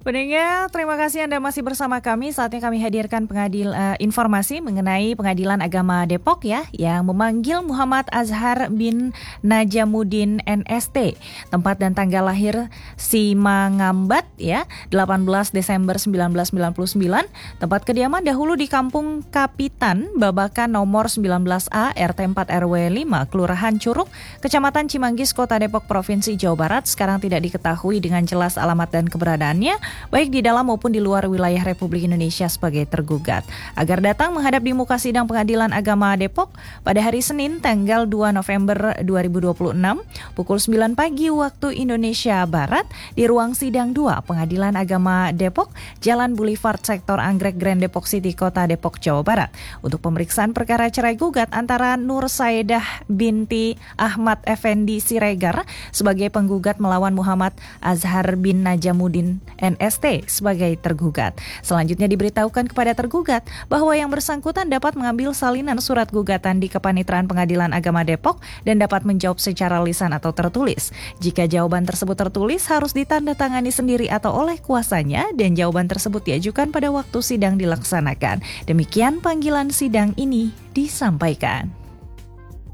Pendengar, terima kasih Anda masih bersama kami. Saatnya kami hadirkan informasi mengenai Pengadilan Agama Depok ya, yang memanggil Muhammad Azhar bin Najamuddin NST. Tempat dan tanggal lahir Simangambat ya, 18 Desember 1999. Tempat kediaman dahulu di Kampung Kapitan, Babakan nomor 19A, RT 4 RW 5, Kelurahan Curug, Kecamatan Cimanggis, Kota Depok, Provinsi Jawa Barat. Sekarang tidak diketahui dengan jelas alamat dan keberadaannya, baik di dalam maupun di luar wilayah Republik Indonesia sebagai tergugat. Agar datang menghadap di muka sidang Pengadilan Agama Depok pada hari Senin tanggal 2 November 2026 pukul 9 pagi waktu Indonesia Barat di ruang sidang 2 Pengadilan Agama Depok, Jalan Boulevard Sektor Anggrek Grand Depok City, Kota Depok, Jawa Barat, untuk pemeriksaan perkara cerai gugat antara Nur Saedah binti Ahmad Effendi Siregar sebagai penggugat melawan Muhammad Azhar bin Najamuddin NST sebagai tergugat. Selanjutnya diberitahukan kepada tergugat bahwa yang bersangkutan dapat mengambil salinan surat gugatan di Kepanitraan Pengadilan Agama Depok dan dapat menjawab secara lisan atau tertulis. Jika jawaban tersebut tertulis, harus ditandatangani sendiri atau oleh kuasanya, dan jawaban tersebut diajukan pada waktu sidang dilaksanakan. Demikian panggilan sidang ini disampaikan.